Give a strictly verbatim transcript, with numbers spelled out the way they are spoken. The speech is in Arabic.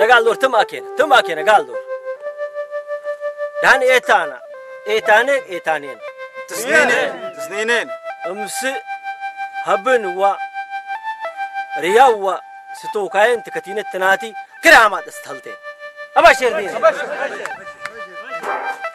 قال دور تم أكين تم أكين قال دور يعني إيتانا إيتانك إيتانين تسنينين تسنينين أمس هبن و رياو و ستو كاين تكتين التناتي كرامات استهلتين أبا شير دين